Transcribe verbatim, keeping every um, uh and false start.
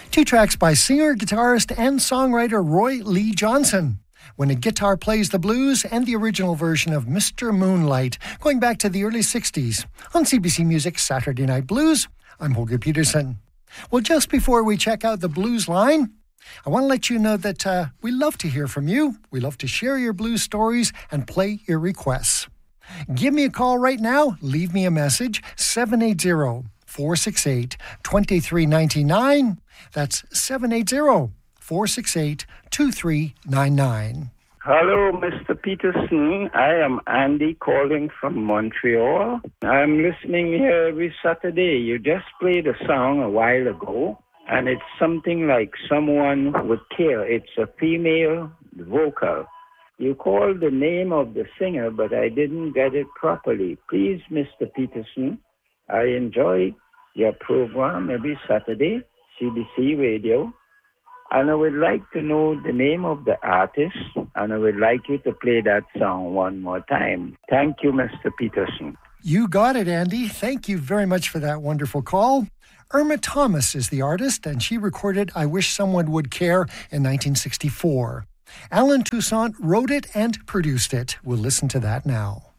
Two tracks by singer, guitarist, and songwriter Roy Lee Johnson. When a Guitar Plays the Blues, and the original version of Mister Moonlight, going back to the early sixties. On C B C Music Saturday Night Blues, I'm Holger Peterson. Well, just before we check out the blues line, I want to let you know that uh, we love to hear from you. We love to share your blues stories and play your requests. Give me a call right now. Leave me a message, seven eight zero, four six eight, two three nine nine. That's seven eight zero, four six eight, two three nine nine. Hello, Mister Peterson. I am Andy calling from Montreal. I'm listening here every Saturday. You just played a song a while ago, and it's something like Someone Would Care. It's a female vocal. You called the name of the singer, but I didn't get it properly. Please, Mister Peterson, I enjoy your program every Saturday, C B C Radio, and I would like to know the name of the artist, and I would like you to play that song one more time. Thank you, Mister Peterson. You got it, Andy. Thank you very much for that wonderful call. Irma Thomas is the artist, and she recorded I Wish Someone Would Care in nineteen sixty-four. Alan Toussaint wrote it and produced it. We'll listen to that now.